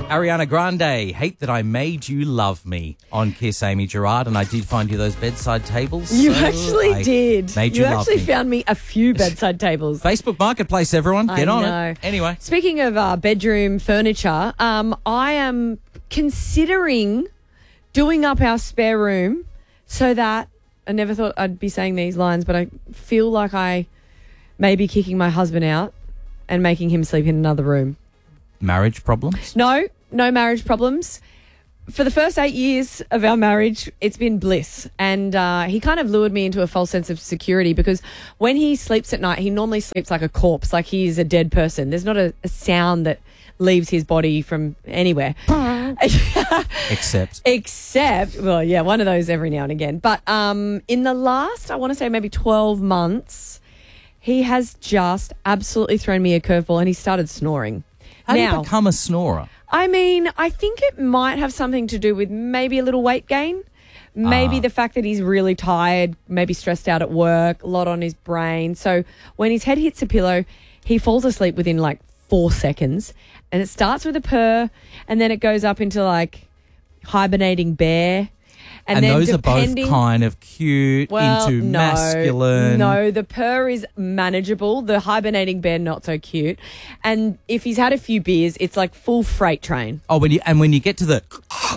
Ariana Grande, Hate That I Made You Love Me on Kiss, Amy Gerard, and I did find you those bedside tables. You so actually I did. Made you love actually me. found me a few bedside tables. Facebook Marketplace, everyone. Get on know. it. Anyway. Speaking of bedroom furniture, I am considering doing up our spare room so that I never thought I'd be saying these lines, but I feel like I may be kicking my husband out and making him sleep in another room. Marriage problems? No marriage problems. For the first 8 years of our marriage, it's been bliss. And he kind of lured me into a false sense of security because when he sleeps at night, he normally sleeps like a corpse, like he's a dead person. There's not a sound that leaves his body from anywhere. Except, well, yeah, one of those every now and again. But in the last, I want to say maybe 12 months, he has just absolutely thrown me a curveball and he started snoring. how do you become a snorer? I mean, I think it might have something to do with maybe a little weight gain. Maybe the fact that he's really tired, maybe stressed out at work, a lot on his brain. So when his head hits a pillow, he falls asleep within like 4 seconds. And it starts with a purr and then it goes up into like hibernating bear. And then those are both kind of cute, into masculine. No, the purr is manageable. The hibernating bear, not so cute. And if he's had a few beers, it's like full freight train. Oh, when you get to the...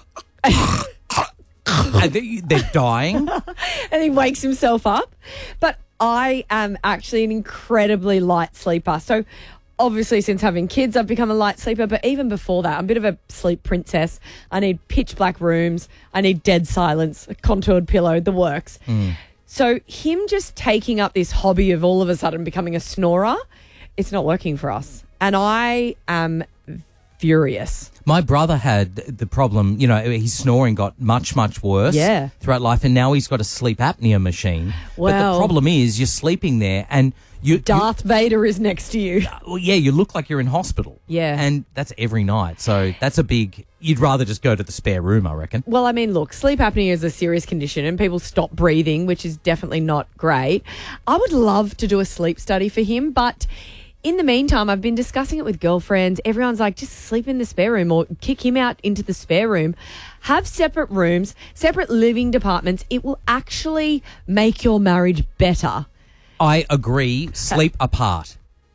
they're dying. And he wakes himself up. But I am actually an incredibly light sleeper. So obviously since having kids, I've become a light sleeper. But even before that, I'm a bit of a sleep princess. I need pitch black rooms. I need dead silence, a contoured pillow, the works. So him just taking up this hobby of all of a sudden becoming a snorer, it's not working for us. And I am furious. My brother had the problem, his snoring got much, much worse throughout life, and now he's got a sleep apnea machine. But the problem is you're sleeping there and Darth Vader is next to you. Well, yeah, you look like you're in hospital. Yeah. And that's every night. So that's you'd rather just go to the spare room, I reckon. Well, I mean, look, sleep apnea is a serious condition and people stop breathing, which is definitely not great. I would love to do a sleep study for him, but in the meantime, I've been discussing it with girlfriends. Everyone's like, just sleep in the spare room or kick him out into the spare room. Have separate rooms, separate living departments. It will actually make your marriage better. I agree. Sleep apart.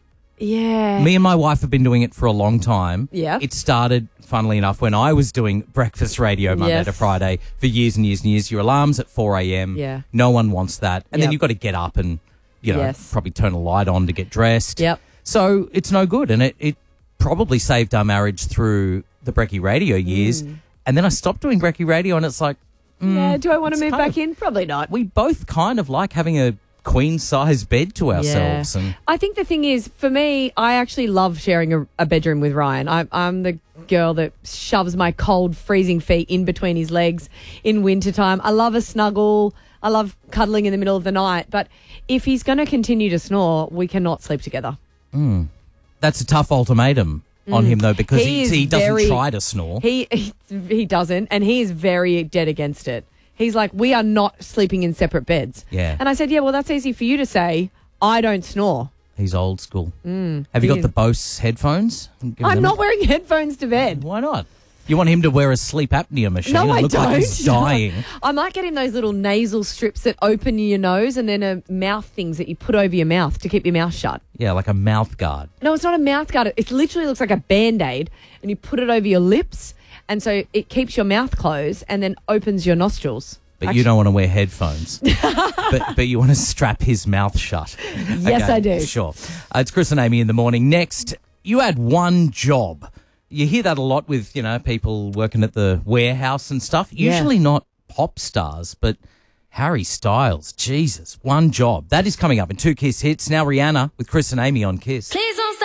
Yeah. Me and my wife have been doing it for a long time. Yeah. It started, funnily enough, when I was doing breakfast radio Monday to Friday for years and years and years. Your alarm's at 4 a.m. Yeah. No one wants that. And then you've got to get up and, probably turn a light on to get dressed. Yep. So it's no good. And it probably saved our marriage through the Brekkie radio years. And then I stopped doing Brekkie radio and it's like, do I want to move back in? Probably not. We both kind of like having a queen-size bed to ourselves. And I think the thing is, for me, I actually love sharing a bedroom with Ryan. I'm the girl that shoves my cold, freezing feet in between his legs in wintertime. I love a snuggle. I love cuddling in the middle of the night. But if he's going to continue to snore, we cannot sleep together. That's a tough ultimatum on him, though, because he doesn't try to snore. He doesn't, and he is very dead against it. He's like, we are not sleeping in separate beds. Yeah. And I said, yeah, well, that's easy for you to say. I don't snore. He's old school. Have you got the Bose headphones? I'm not wearing headphones to bed. Why not? You want him to wear a sleep apnea machine? No, I look don't. Like he's dying. I might get him those little nasal strips that open your nose and then a mouth things that you put over your mouth to keep your mouth shut. Yeah, like a mouth guard. No, it's not a mouth guard. It literally looks like a Band-Aid and you put it over your lips and so it keeps your mouth closed and then opens your nostrils. But you don't want to wear headphones. but you want to strap his mouth shut. Yes, okay, I do. Sure. It's Chris and Amy in the morning. Next, you had one job. You hear that a lot with, people working at the warehouse and stuff. Usually not pop stars, but Harry Styles. Jesus, one job. That is coming up in 2 Kiss hits. Now Rihanna with Chris and Amy on Kiss. Please